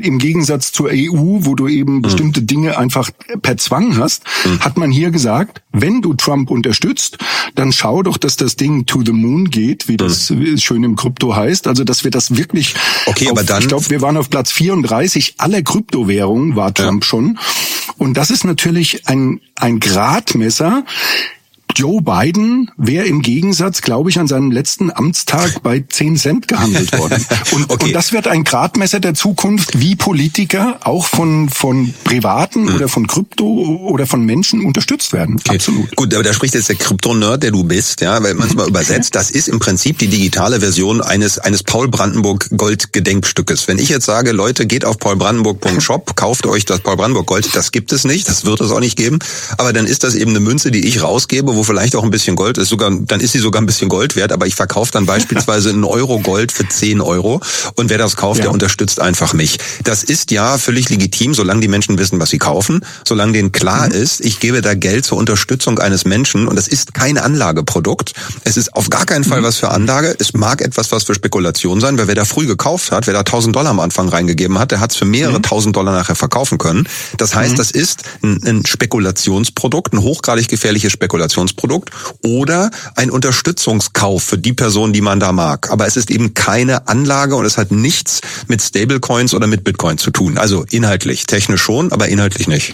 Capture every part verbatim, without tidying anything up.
im Gegensatz zur E U, wo du eben mhm. bestimmte Dinge einfach per Zwang hast, mhm. hat man hier gesagt, wenn du Trump unterstützt, dann schau doch, dass das Ding to the moon geht, wie das mhm. schön im Krypto heißt. Also, dass wir das wirklich, okay, auf, aber dann, ich glaube, wir waren auf Platz vierunddreißig aller Kryptowährungen, war Trump ja. schon. Und das ist natürlich ein, ein Gradmesser. Joe Biden wäre im Gegensatz, glaube ich, an seinem letzten Amtstag bei zehn Cent gehandelt worden. Und, okay. und das wird ein Gradmesser der Zukunft, wie Politiker auch von von Privaten hm. oder von Krypto oder von Menschen unterstützt werden. Okay. Absolut. Gut, aber da spricht jetzt der Krypto-Nerd, der du bist, ja, weil manchmal übersetzt, das ist im Prinzip die digitale Version eines eines Paul Brandenburg Gold-Gedenkstückes. Wenn ich jetzt sage, Leute, geht auf paul brandenburg punkt shop, kauft euch das Paul Brandenburg Gold, das gibt es nicht, das wird es auch nicht geben, aber dann ist das eben eine Münze, die ich rausgebe, wo vielleicht auch ein bisschen Gold ist, sogar dann ist sie sogar ein bisschen Gold wert, aber ich verkaufe dann beispielsweise einen Euro Gold für zehn Euro und wer das kauft, ja. der unterstützt einfach mich. Das ist ja völlig legitim, solange die Menschen wissen, was sie kaufen, solange denen klar mhm. ist, ich gebe da Geld zur Unterstützung eines Menschen und das ist kein Anlageprodukt. Es ist auf gar keinen Fall mhm. was für Anlage. Es mag etwas was für Spekulation sein, weil wer da früh gekauft hat, wer da tausend Dollar am Anfang reingegeben hat, der hat es für mehrere mhm. tausend Dollar nachher verkaufen können. Das heißt, mhm. das ist ein, ein Spekulationsprodukt, ein hochgradig gefährliches Spekulationsprodukt oder ein Unterstützungskauf für die Person, die man da mag. Aber es ist eben keine Anlage und es hat nichts mit Stablecoins oder mit Bitcoin zu tun. Also inhaltlich, technisch schon, aber inhaltlich nicht.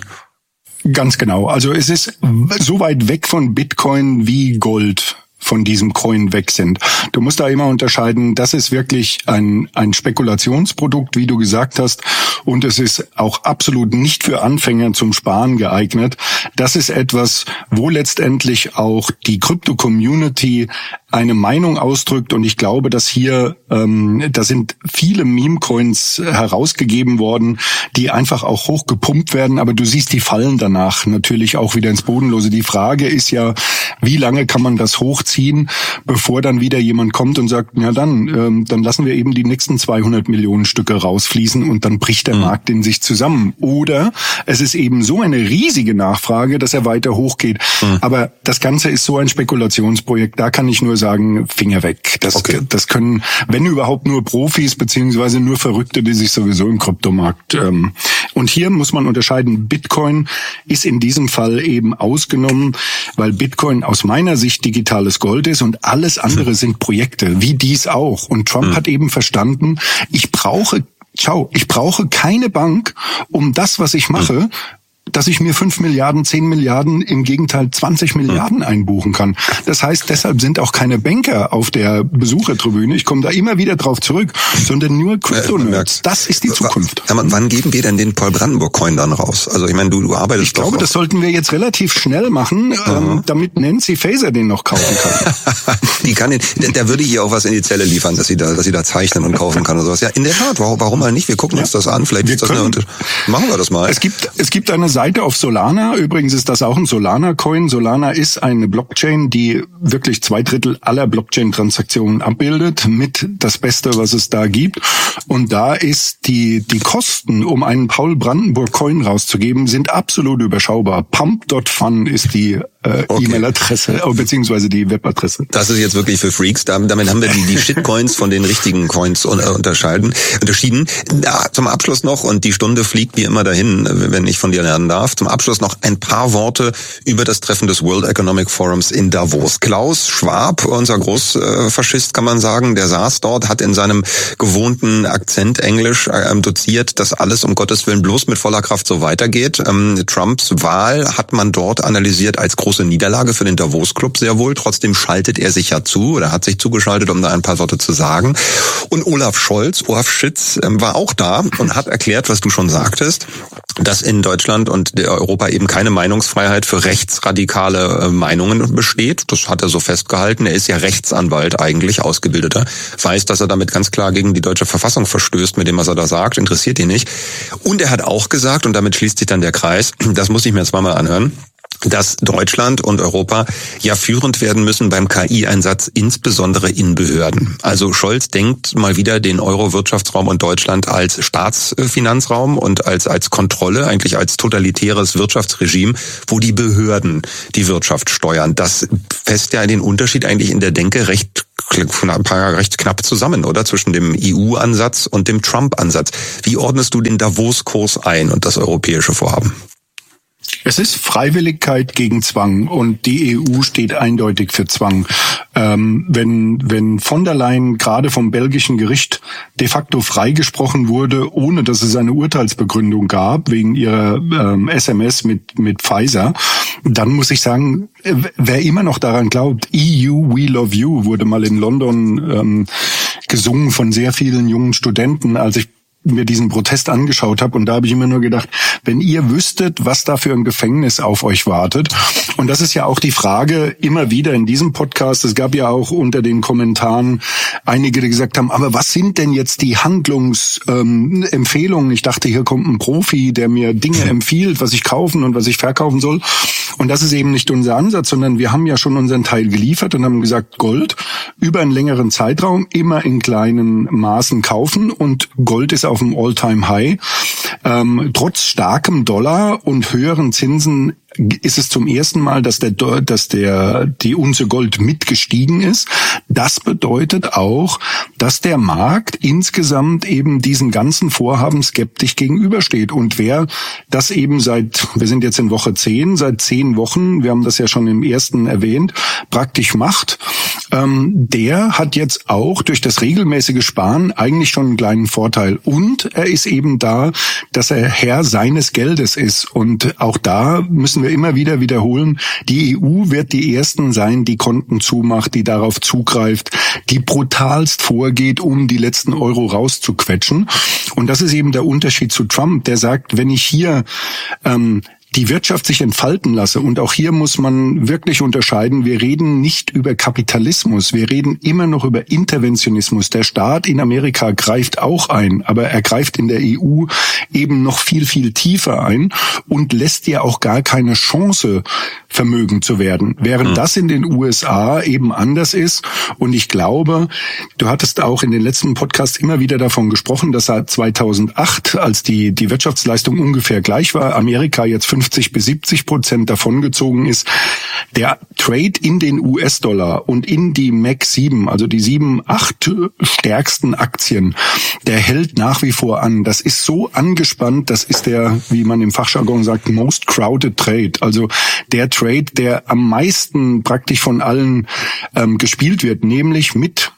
Ganz genau. Also es ist so weit weg von Bitcoin wie Gold von diesem Coin weg sind. Du musst da immer unterscheiden, das ist wirklich ein ein Spekulationsprodukt, wie du gesagt hast, und es ist auch absolut nicht für Anfänger zum Sparen geeignet. Das ist etwas, wo letztendlich auch die Krypto-Community eine Meinung ausdrückt, und ich glaube, dass hier, ähm, da sind viele Meme-Coins herausgegeben worden, die einfach auch hochgepumpt werden, aber du siehst, die fallen danach natürlich auch wieder ins Bodenlose. Die Frage ist ja, wie lange kann man das hochziehen, bevor dann wieder jemand kommt und sagt, ja dann, ähm, dann lassen wir eben die nächsten zweihundert Millionen Stücke rausfließen und dann bricht der mhm. Markt in sich zusammen. Oder es ist eben so eine riesige Nachfrage, dass er weiter hochgeht. Mhm. Aber das Ganze ist so ein Spekulationsprojekt, da kann ich nur sagen, Finger weg. Das, okay. das können, wenn überhaupt, nur Profis beziehungsweise nur Verrückte, die sich sowieso im Kryptomarkt. Ähm, und hier muss man unterscheiden, Bitcoin ist in diesem Fall eben ausgenommen, weil Bitcoin aus meiner Sicht digitales Gold ist und alles andere sind Projekte, wie dies auch. Und Trump mhm. hat eben verstanden, ich brauche, schau, ich brauche keine Bank, um das, was ich mache, mhm. dass ich mir fünf Milliarden, zehn Milliarden, im Gegenteil zwanzig Milliarden einbuchen kann. Das heißt, deshalb sind auch keine Banker auf der Besuchertribüne, ich komme da immer wieder drauf zurück, sondern nur Crypto-Nerds. Das ist die Zukunft. W- wann geben wir denn den Paul Brandenburg-Coin dann raus? Also ich meine, du, du arbeitest Ich glaube, doch das sollten wir jetzt relativ schnell machen, ähm, damit Nancy Faeser den noch kaufen kann. Die kann den, der würde hier auch was in die Zelle liefern, dass sie da, dass sie da zeichnen und kaufen kann oder sowas. Ja, in der Tat, warum, warum mal nicht? Wir gucken ja. uns das an, vielleicht wir ist das können, eine Unter- Machen wir das mal. Es gibt, es gibt eine Seite auf Solana, übrigens ist das auch ein Solana-Coin. Solana ist eine Blockchain, die wirklich zwei Drittel aller Blockchain-Transaktionen abbildet, mit das Beste, was es da gibt. Und da ist die die Kosten, um einen Paul Brandenburg-Coin rauszugeben, sind absolut überschaubar. pump Punkt fun ist die äh, okay. E-Mail-Adresse, beziehungsweise die Webadresse. Das ist jetzt wirklich für Freaks. Damit haben wir die, die Shitcoins von den richtigen Coins unterscheiden, unterschieden. Ja, zum Abschluss noch, und die Stunde fliegt wie immer dahin, wenn ich von dir lernen darf, zum Abschluss noch ein paar Worte über das Treffen des World Economic Forums in Davos. Klaus Schwab, unser Großfaschist kann man sagen, der saß dort, hat in seinem gewohnten Akzent Englisch ähm, doziert, dass alles um Gottes Willen bloß mit voller Kraft so weitergeht. Ähm, Trumps Wahl hat man dort analysiert als große Niederlage für den Davos-Club sehr wohl. Trotzdem schaltet er sich ja zu oder hat sich zugeschaltet, um da ein paar Worte zu sagen. Und Olaf Scholz, Olaf Schitz, ähm, war auch da und hat erklärt, was du schon sagtest, dass in Deutschland und Europa eben keine Meinungsfreiheit für rechtsradikale äh, Meinungen besteht. Das hat er so festgehalten. Er ist ja Rechtsanwalt eigentlich, Ausgebildeter. Weiß, dass er damit ganz klar gegen die deutsche Verfassung verstößt mit dem, was er da sagt. Interessiert ihn nicht. Und er hat auch gesagt, und damit schließt sich dann der Kreis, das muss ich mir zweimal anhören, dass Deutschland und Europa ja führend werden müssen beim K I-Einsatz, insbesondere in Behörden. Also Scholz denkt mal wieder den Euro-Wirtschaftsraum und Deutschland als Staatsfinanzraum und als als Kontrolle, eigentlich als totalitäres Wirtschaftsregime, wo die Behörden die Wirtschaft steuern. Das fässt ja den Unterschied eigentlich in der Denke recht recht knapp zusammen, oder? Zwischen dem E U-Ansatz und dem Trump-Ansatz. Wie ordnest du den Davos-Kurs ein und das europäische Vorhaben? Es ist Freiwilligkeit gegen Zwang und die E U steht eindeutig für Zwang. Ähm, wenn, wenn von der Leyen gerade vom belgischen Gericht de facto freigesprochen wurde, ohne dass es eine Urteilsbegründung gab, wegen ihrer ähm, S M S mit, mit Pfizer, dann muss ich sagen, wer immer noch daran glaubt, E U, we love you, wurde mal in London ähm, gesungen von sehr vielen jungen Studenten, als ich mir diesen Protest angeschaut habe, und da habe ich immer nur gedacht, wenn ihr wüsstet, was da für ein Gefängnis auf euch wartet. Und das ist ja auch die Frage immer wieder in diesem Podcast. Es gab ja auch unter den Kommentaren einige, die gesagt haben, aber was sind denn jetzt die Handlungsempfehlungen? Ähm, ich dachte, hier kommt ein Profi, der mir Dinge empfiehlt, was ich kaufen und was ich verkaufen soll. Und das ist eben nicht unser Ansatz, sondern wir haben ja schon unseren Teil geliefert und haben gesagt, Gold über einen längeren Zeitraum immer in kleinen Maßen kaufen, und Gold ist auf dem All-Time-High. Ähm, trotz starkem Dollar und höheren Zinsen ist es zum ersten Mal, dass der, dass der, die Unze Gold mitgestiegen ist. Das bedeutet auch, dass der Markt insgesamt eben diesen ganzen Vorhaben skeptisch gegenübersteht. Und wer das eben seit, wir sind jetzt in Woche zehn, seit zehn Wochen, wir haben das ja schon im ersten erwähnt, praktisch macht, ähm, der hat jetzt auch durch das regelmäßige Sparen eigentlich schon einen kleinen Vorteil. Und er ist eben da, dass er Herr seines Geldes ist. Und auch da müssen wir immer wieder wiederholen, die E U wird die Ersten sein, die Konten zumacht, die darauf zugreift, die brutalst vorgeht, um die letzten Euro rauszuquetschen. Und das ist eben der Unterschied zu Trump, der sagt, wenn ich hier ähm, die Wirtschaft sich entfalten lasse. Und auch hier muss man wirklich unterscheiden. Wir reden nicht über Kapitalismus. Wir reden immer noch über Interventionismus. Der Staat in Amerika greift auch ein, aber er greift in der E U eben noch viel, viel tiefer ein und lässt dir auch gar keine Chance, vermögend zu werden. Während mhm. das in den U S A eben anders ist. Und ich glaube, du hattest auch in den letzten Podcasts immer wieder davon gesprochen, dass seit zweitausendacht, als die, die Wirtschaftsleistung ungefähr gleich war, Amerika jetzt fünfzig bis siebzig Prozent davongezogen ist. Der Trade in den U S-Dollar und in die M A C sieben, also die sieben, acht stärksten Aktien, der hält nach wie vor an. Das ist so angespannt, das ist der, wie man im Fachjargon sagt, most crowded Trade. Also der Trade, der am meisten praktisch von allen ähm, gespielt wird, nämlich mit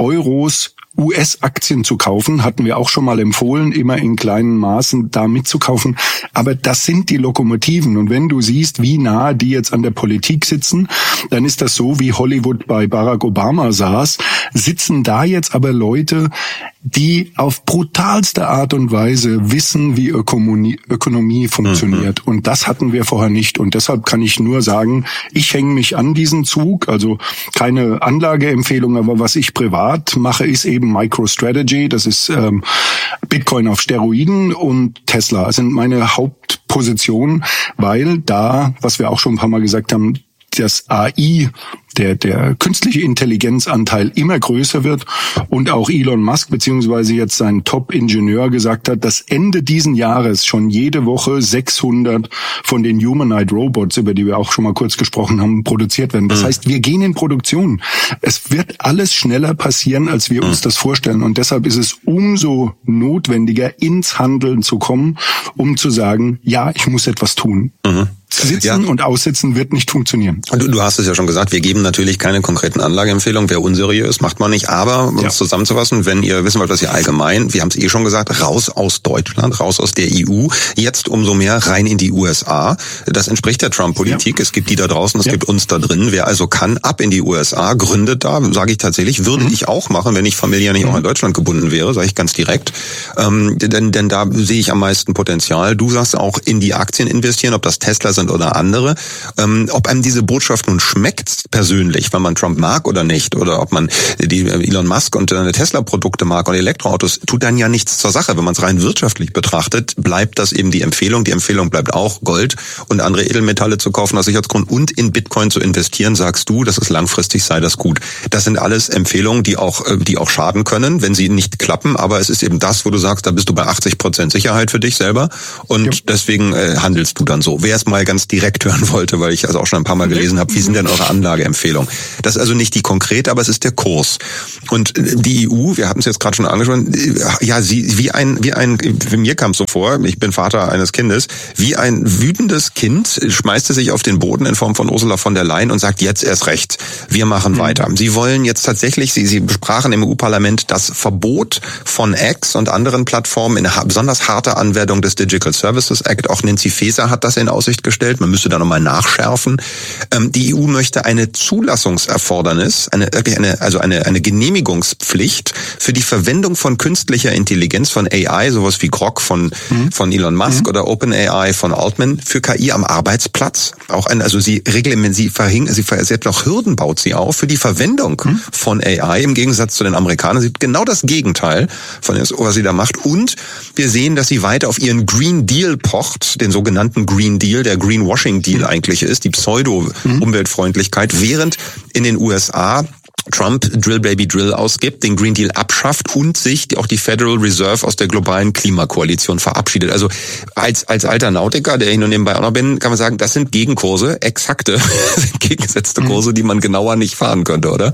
Euros U S-Aktien zu kaufen, hatten wir auch schon mal empfohlen, immer in kleinen Maßen da mitzukaufen. Aber das sind die Lokomotiven. Und wenn du siehst, wie nah die jetzt an der Politik sitzen, dann ist das so, wie Hollywood bei Barack Obama saß, sitzen da jetzt aber Leute, die auf brutalste Art und Weise wissen, wie Ökonomie, Ökonomie funktioniert. Mhm. Und das hatten wir vorher nicht. Und deshalb kann ich nur sagen, ich hänge mich an diesen Zug. Also keine Anlageempfehlung, aber was ich privat mache, ist eben MicroStrategy. Das ist ähm, Bitcoin auf Steroiden und Tesla. Das sind meine Hauptpositionen, weil da, was wir auch schon ein paar Mal gesagt haben, das A I, der der künstliche Intelligenzanteil immer größer wird und auch Elon Musk beziehungsweise jetzt sein Top-Ingenieur gesagt hat, dass Ende diesen Jahres schon jede Woche sechshundert von den Humanoid Robots, über die wir auch schon mal kurz gesprochen haben, produziert werden. Das heißt, wir gehen in Produktion. Es wird alles schneller passieren, als wir uns das vorstellen. Und deshalb ist es umso notwendiger, ins Handeln zu kommen, um zu sagen, ja, ich muss etwas tun. Mhm. Sitzen ja. und aussitzen wird nicht funktionieren. Du, du hast es ja schon gesagt, wir geben natürlich keine konkreten Anlageempfehlungen. Wer unseriös, macht man nicht. Aber, um ja. es zusammenzufassen, wenn ihr wissen wollt, was ihr allgemein, wir haben es eh schon gesagt, raus aus Deutschland, raus aus der E U, jetzt umso mehr rein in die U S A. Das entspricht der Trump-Politik. Ja. Es gibt die da draußen, es ja. gibt uns da drin. Wer also kann, ab in die U S A, gründet da, sage ich tatsächlich, würde mhm. ich auch machen, wenn ich familiär nicht mhm. auch in Deutschland gebunden wäre, sage ich ganz direkt. Ähm, denn, denn da sehe ich am meisten Potenzial. Du sagst auch in die Aktien investieren, ob das Tesla sind oder andere. Ähm, ob einem diese Botschaft nun schmeckt persönlich, wenn man Trump mag oder nicht, oder ob man die Elon Musk und äh, Tesla-Produkte mag oder Elektroautos, tut dann ja nichts zur Sache. Wenn man es rein wirtschaftlich betrachtet, bleibt das eben die Empfehlung. Die Empfehlung bleibt auch, Gold und andere Edelmetalle zu kaufen aus Sicherheitsgrund und in Bitcoin zu investieren. Sagst du, das ist langfristig, sei das gut. Das sind alles Empfehlungen, die auch, die auch schaden können, wenn sie nicht klappen. Aber es ist eben das, wo du sagst, da bist du bei achtzig Prozent Sicherheit für dich selber. Und ja. deswegen äh, handelst du dann so. Wer es mal ganz direkt hören wollte, weil ich also auch schon ein paar Mal gelesen habe, wie sind denn eure Anlageempfehlungen? Das ist also nicht die konkrete, aber es ist der Kurs. Und die E U, wir hatten es jetzt gerade schon angesprochen, ja, sie wie ein, wie ein, für mir kam es so vor, ich bin Vater eines Kindes, wie ein wütendes Kind schmeißt es sich auf den Boden in Form von Ursula von der Leyen und sagt, jetzt erst recht, wir machen mhm. weiter. Sie wollen jetzt tatsächlich, sie, sie besprachen im E U-Parlament das Verbot von X und anderen Plattformen in besonders harter Anwendung des Digital Services Act. Auch Nancy Faeser hat das in Aussicht gestellt. Man müsste da nochmal nachschärfen. Ähm, die E U möchte eine Zulassungserfordernis, eine, eine, also eine, eine Genehmigungspflicht für die Verwendung von künstlicher Intelligenz, von A I, sowas wie Grok von, mhm. von Elon Musk mhm. oder OpenAI von Altman, für K I am Arbeitsplatz. Auch ein, also sie reglementieren, sie verhingen, sie selbst auch Hürden baut sie auf für die Verwendung mhm. von A I. Im Gegensatz zu den Amerikanern sieht genau das Gegenteil von dem, was sie da macht. Und wir sehen, dass sie weiter auf ihren Green Deal pocht, den sogenannten Green Deal, der Greenwashing Deal eigentlich ist, die Pseudo-Umweltfreundlichkeit, während in den U S A Trump Drill Baby Drill ausgibt, den Green Deal abschafft und sich auch die Federal Reserve aus der globalen Klimakoalition verabschiedet. Also als als alter Nautiker, der ich nur nebenbei auch noch bin, kann man sagen, das sind Gegenkurse, exakte, gegengesetzte Kurse, die man genauer nicht fahren könnte, oder?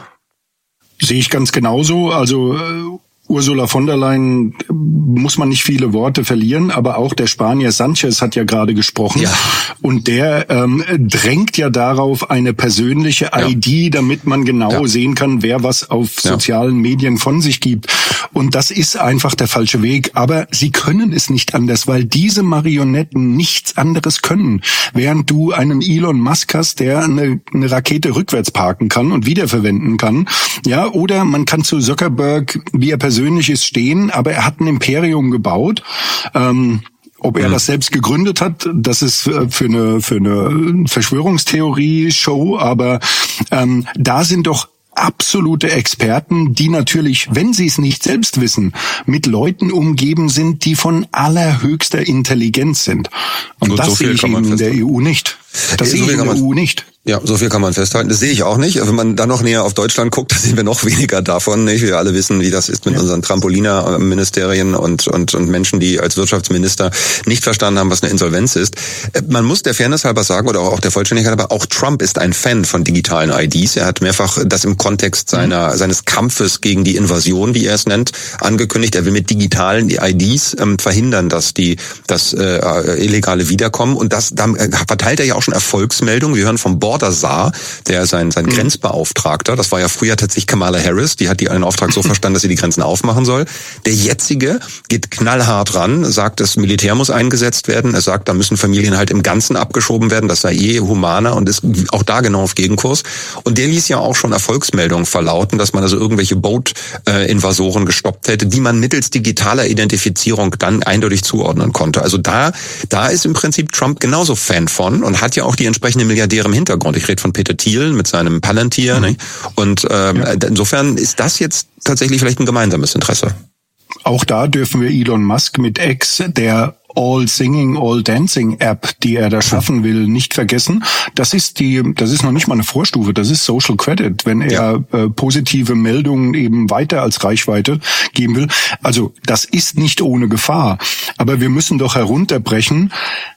Sehe ich ganz genauso. Also äh Ursula von der Leyen muss man nicht viele Worte verlieren, aber auch der Spanier Sanchez hat ja gerade gesprochen. Ja. Und der ähm, drängt ja darauf eine persönliche ja. I D, damit man genau ja. sehen kann, wer was auf ja. sozialen Medien von sich gibt. Und das ist einfach der falsche Weg. Aber sie können es nicht anders, weil diese Marionetten nichts anderes können. Während du einen Elon Musk hast, der eine, eine Rakete rückwärts parken kann und wiederverwenden kann. Ja, oder man kann zu Zuckerberg, wie er persönlich Persönliches stehen, aber er hat ein Imperium gebaut. Ähm, ob er mhm. das selbst gegründet hat, das ist für eine für eine Verschwörungstheorie-Show, aber ähm, da sind doch absolute Experten, die natürlich, wenn sie es nicht selbst wissen, mit Leuten umgeben sind, die von allerhöchster Intelligenz sind. Und Gut, das so sehe ich eben in der E U nicht. Das sehe ich in der E U nicht. Ja, so viel kann man festhalten. Das sehe ich auch nicht. Wenn man dann noch näher auf Deutschland guckt, da sehen wir noch weniger davon. Nicht? Wir alle wissen, wie das ist mit ja. unseren Trampoliner-Ministerien und, und, und Menschen, die als Wirtschaftsminister nicht verstanden haben, was eine Insolvenz ist. Man muss der Fairness halber sagen, oder auch der Vollständigkeit halber, auch Trump ist ein Fan von digitalen I Ds. Er hat mehrfach das im Kontext seiner, mhm. seines Kampfes gegen die Invasion, wie er es nennt, angekündigt. Er will mit digitalen I Ds ähm, verhindern, dass die, das äh, illegale wiederkommen. Und das, da verteilt er ja auch schon Erfolgsmeldungen. Wir hören vom Border Saar, der sein, sein mhm. Grenzbeauftragter, das war ja früher tatsächlich Kamala Harris, die hat die einen Auftrag so verstanden, dass sie die Grenzen aufmachen soll. Der jetzige geht knallhart ran, sagt, das Militär muss eingesetzt werden. Er sagt, da müssen Familien halt im Ganzen abgeschoben werden, das sei eh humaner und ist auch da genau auf Gegenkurs. Und der ließ ja auch schon Erfolgsmeldungen verlauten, dass man also irgendwelche Boat-Invasoren gestoppt hätte, die man mittels digitaler Identifizierung dann eindeutig zuordnen konnte. Also da, da ist im Prinzip Trump genauso Fan von und hat ja auch die entsprechenden Milliardäre im Hintergrund. Ich rede von Peter Thiel mit seinem Palantir. Mhm. Ne? Und ähm, ja. insofern ist das jetzt tatsächlich vielleicht ein gemeinsames Interesse. Auch da dürfen wir Elon Musk mit X, der All Singing, All Dancing App, die er da schaffen will, nicht vergessen. Das ist die, das ist noch nicht mal eine Vorstufe, das ist Social Credit, wenn er ja. äh, positive Meldungen eben weiter als Reichweite geben will. Also das ist nicht ohne Gefahr. Aber wir müssen doch herunterbrechen,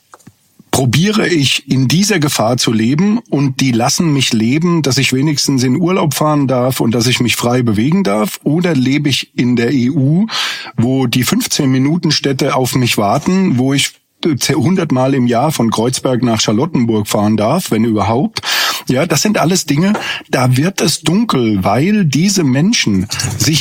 probiere ich in dieser Gefahr zu leben und die lassen mich leben, dass ich wenigstens in Urlaub fahren darf und dass ich mich frei bewegen darf, oder lebe ich in der E U, wo die fünfzehn-Minuten-Städte auf mich warten, wo ich hundert Mal im Jahr von Kreuzberg nach Charlottenburg fahren darf, wenn überhaupt. Ja, das sind alles Dinge, da wird es dunkel, weil diese Menschen sich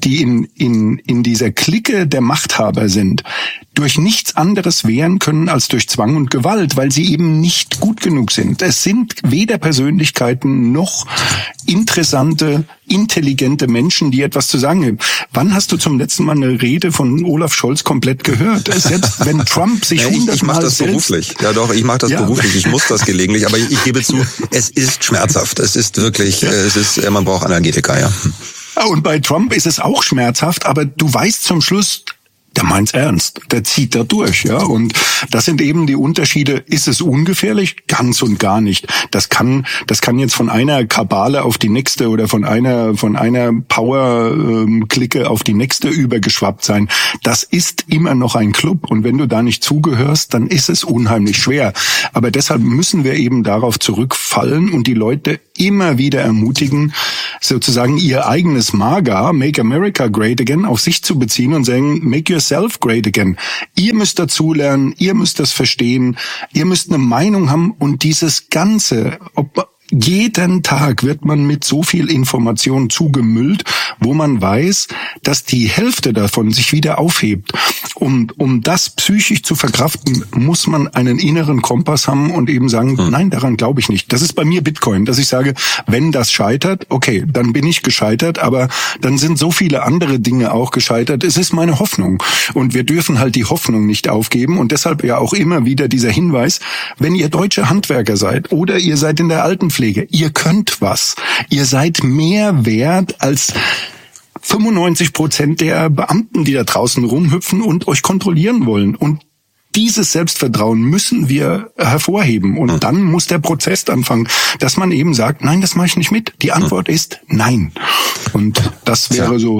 die in, in, in dieser Clique der Machthaber sind, durch nichts anderes wehren können als durch Zwang und Gewalt, weil sie eben nicht gut genug sind. Es sind weder Persönlichkeiten noch interessante, intelligente Menschen, die etwas zu sagen haben. Wann hast du zum letzten Mal eine Rede von Olaf Scholz komplett gehört? Selbst wenn Trump sich ja, ich, hundertmal ich mache das selbst beruflich. Ja doch, ich mache das ja. beruflich. Ich muss das gelegentlich. Aber ich, ich gebe zu, es ist schmerzhaft. Es ist wirklich, ja. es ist, man braucht Analgetika, ja. Und bei Trump ist es auch schmerzhaft, aber du weißt zum Schluss, der meint's ernst, der zieht da durch, ja. Und das sind eben die Unterschiede. Ist es ungefährlich? Ganz und gar nicht. Das kann, das kann jetzt von einer Kabale auf die nächste oder von einer, von einer Power-Clique auf die nächste übergeschwappt sein. Das ist immer noch ein Club. Und wenn du da nicht zugehörst, dann ist es unheimlich schwer. Aber deshalb müssen wir eben darauf zurückfallen und die Leute immer wieder ermutigen, sozusagen ihr eigenes MAGA, Make America Great Again, auf sich zu beziehen und sagen, make yourself great again. Ihr müsst dazulernen, ihr müsst das verstehen, ihr müsst eine Meinung haben und dieses Ganze, ob jeden Tag wird man mit so viel Information zugemüllt, wo man weiß, dass die Hälfte davon sich wieder aufhebt. Um, um das psychisch zu verkraften, muss man einen inneren Kompass haben und eben sagen, hm. nein, daran glaube ich nicht. Das ist bei mir Bitcoin, dass ich sage, wenn das scheitert, okay, dann bin ich gescheitert, aber dann sind so viele andere Dinge auch gescheitert. Es ist meine Hoffnung. Und wir dürfen halt die Hoffnung nicht aufgeben und deshalb ja auch immer wieder dieser Hinweis, wenn ihr deutsche Handwerker seid oder ihr seid in der Altenpflege, ihr könnt was. Ihr seid mehr wert als fünfundneunzig Prozent der Beamten, die da draußen rumhüpfen und euch kontrollieren wollen. Und dieses Selbstvertrauen müssen wir hervorheben. Und dann muss der Prozess anfangen, dass man eben sagt, nein, das mache ich nicht mit. Die Antwort ist nein. Und das wäre so,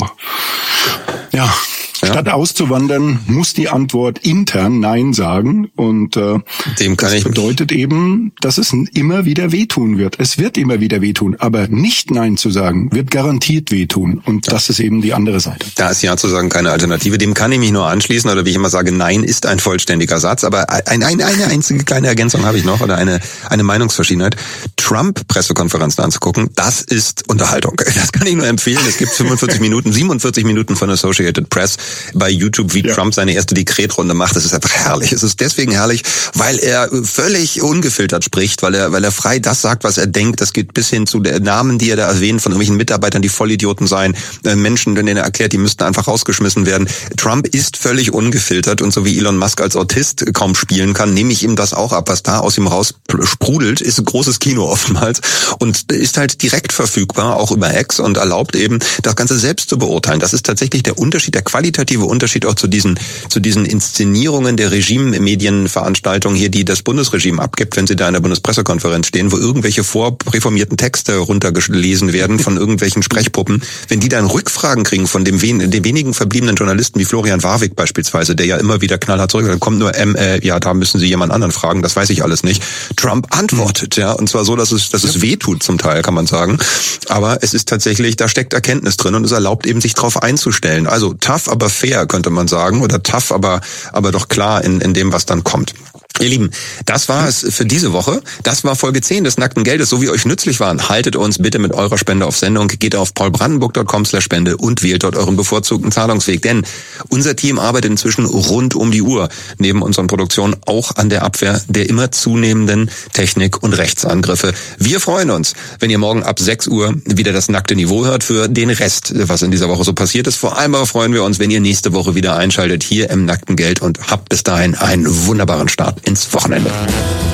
ja... Ja. Statt auszuwandern, muss die Antwort intern Nein sagen. Und äh, Dem kann das ich bedeutet eben, dass es immer wieder wehtun wird. Es wird immer wieder wehtun. Aber nicht Nein zu sagen, wird garantiert wehtun. Und das ist eben die andere Seite. Da ist Ja zu sagen keine Alternative. Dem kann ich mich nur anschließen. Oder wie ich immer sage, Nein ist ein vollständiger Satz. Aber ein, ein, eine einzige kleine Ergänzung habe ich noch. Oder eine, eine Meinungsverschiedenheit. Trump-Pressekonferenzen anzugucken, das ist Unterhaltung. Das kann ich nur empfehlen. Es gibt fünfundvierzig Minuten, siebenundvierzig Minuten von Associated Press bei YouTube, wie ja. Trump seine erste Dekretrunde macht. Das ist einfach herrlich. Es ist deswegen herrlich, weil er völlig ungefiltert spricht, weil er weil er frei das sagt, was er denkt. Das geht bis hin zu den Namen, die er da erwähnt, von irgendwelchen Mitarbeitern, die Vollidioten seien, Menschen, denen er erklärt, die müssten einfach rausgeschmissen werden. Trump ist völlig ungefiltert und so wie Elon Musk als Autist kaum spielen kann, nehme ich ihm das auch ab. Was da aus ihm raus sprudelt, ist ein großes Kino oftmals und ist halt direkt verfügbar, auch über X und erlaubt eben, das Ganze selbst zu beurteilen. Das ist tatsächlich der Unterschied, der qualitative Unterschied auch zu diesen zu diesen Inszenierungen der Regime-Medienveranstaltungen hier, die das Bundesregime abgibt, wenn sie da in der Bundespressekonferenz stehen, wo irgendwelche vorpräformierten Texte runtergelesen werden von irgendwelchen Sprechpuppen. Wenn die dann Rückfragen kriegen von dem wen, den wenigen verbliebenen Journalisten wie Florian Warwick beispielsweise, der ja immer wieder knallhart zurück, dann kommt nur, ähm, äh, ja, da müssen Sie jemand anderen fragen, das weiß ich alles nicht. Trump antwortet, ja, und zwar so, dass es, dass es weh tut zum Teil, kann man sagen. Aber es ist tatsächlich, da steckt Erkenntnis drin und es erlaubt eben, sich drauf einzustellen. Also tough, aber fair, könnte man sagen, oder tough, aber aber doch klar in in dem, was dann kommt. Ihr Lieben, das war es für diese Woche. Das war Folge zehn des Nackten Geldes. So wie euch nützlich waren, haltet uns bitte mit eurer Spende auf Sendung. Geht auf paulbrandenburg punkt com slash spende und wählt dort euren bevorzugten Zahlungsweg. Denn unser Team arbeitet inzwischen rund um die Uhr, neben unseren Produktionen auch an der Abwehr der immer zunehmenden Technik- und Rechtsangriffe. Wir freuen uns, wenn ihr morgen ab sechs Uhr wieder das nackte Niveau hört für den Rest, was in dieser Woche so passiert ist. Vor allem aber freuen wir uns, wenn ihr nächste Woche wieder einschaltet hier im Nackten Geld und habt bis dahin einen wunderbaren Start ins Wochenende.